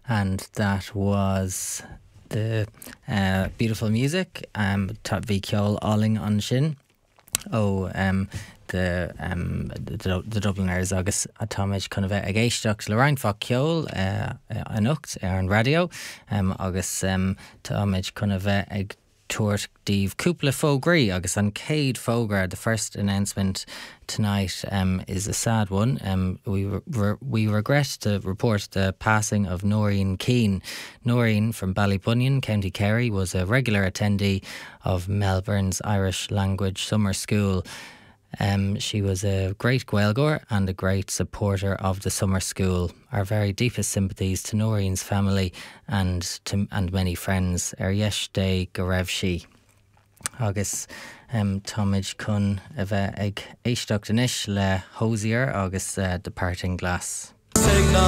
and that was the beautiful music tá bhí ceol áling an sin ó the Dubliners agus atáid chun bheith ag éisteach le reinfá ceol anocht ar an radio agus táid chun bheith ag tuairt díobh cúpla fógraí agus an céad fógra. The first announcement tonight is a sad one. We regret to report the passing of Noreen Keane. Noreen from Ballybunion, County Kerry, was a regular attendee of Melbourne's Irish Language Summer School. She was a great Gaeilgeoir and a great supporter of the summer school. Our very deepest sympathies to Noreen's family and many friends. Ar yesh day go raibh sí. Agus táid chun a bheith ag éisteacht inis le Hosier agus The Parting Glass.